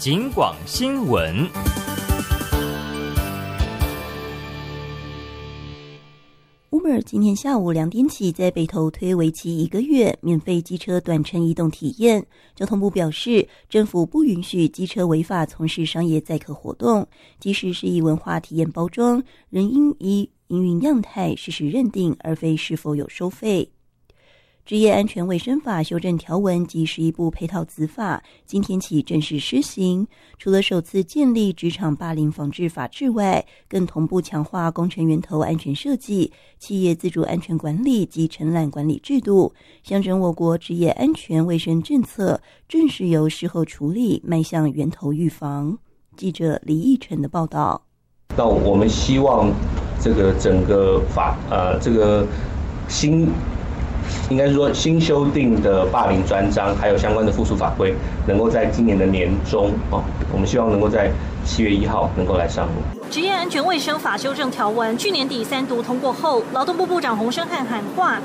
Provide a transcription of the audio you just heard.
警广新闻。 Uber 今天下午2点起在北投推为期1个月免费机车短程移动体验。交通部表示，政府不允许机车违法从事商业载客活动，即使是以文化体验包装，仍应依营运样态适时认定，而非是否有收费。职业安全卫生法修正条文及11部配套子法今天起正式施行，除了首次建立职场霸凌防治法制外，更同步强化工程源头安全设计、企业自主安全管理及承揽管理制度，象征我国职业安全卫生政策正式由事后处理迈向源头预防。记者李义成的报道。 那我们希望这个整个这个应该是说新修订的霸凌专章，还有相关的附属法规，能够在今年的年中我们希望能够在7月1号能够来上路。 职业安全卫生法修正条文去年底3读通过后，劳动部部长洪申翰喊话，